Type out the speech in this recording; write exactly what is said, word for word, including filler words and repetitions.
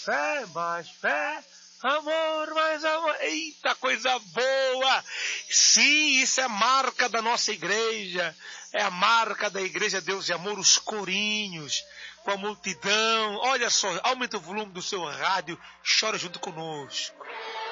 fé, mais fé, amor, mais amor. Eita, coisa boa! Sim, isso é a marca da nossa igreja. É a marca da Igreja Deus e Amor, os corinhos, com a multidão. Olha só, aumenta o volume do seu rádio, chora junto conosco.